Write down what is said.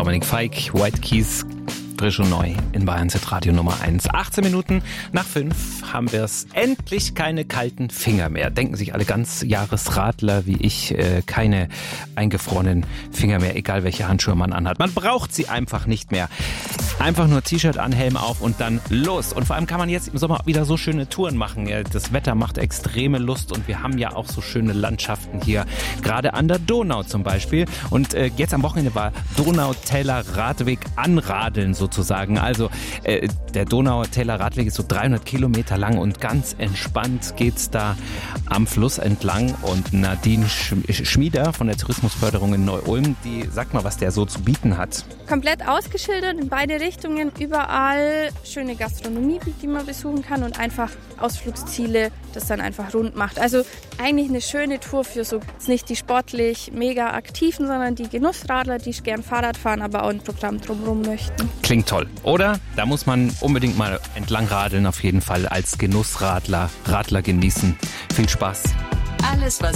Dominik Feig, White Keys, frisch und neu in Bayern Radio Nummer 1. 18 Minuten nach 5 haben wir es. Endlich keine kalten Finger mehr. Denken sich alle Ganzjahresradler wie ich, keine eingefrorenen Finger mehr, egal welche Handschuhe man anhat. Man braucht sie einfach nicht mehr. Einfach nur T-Shirt an, Helm auf und dann los. Und vor allem kann man jetzt im Sommer wieder so schöne Touren machen. Das Wetter macht extreme Lust und wir haben ja auch so schöne Landschaften hier. Gerade an der Donau zum Beispiel. Und jetzt am Wochenende war Donautäler Radweg anradeln sozusagen. Also der Donautäler Radweg ist so 300 Kilometer lang und ganz entspannt geht's da am Fluss entlang. Und Nadine Schmieder von der Tourismusförderung in Neu-Ulm, die sagt mal, was der so zu bieten hat. Komplett ausgeschildert in beide Richtungen, überall schöne Gastronomie, die man besuchen kann und einfach Ausflugsziele, das dann einfach rund macht. Also eigentlich eine schöne Tour für so nicht die sportlich mega aktiven, sondern die Genussradler, die gern Fahrrad fahren, aber auch ein Programm drumherum möchten. Klingt toll, oder? Da muss man unbedingt mal entlang radeln, auf jeden Fall als Genussradler, Radler genießen. Viel Spaß. Alles, was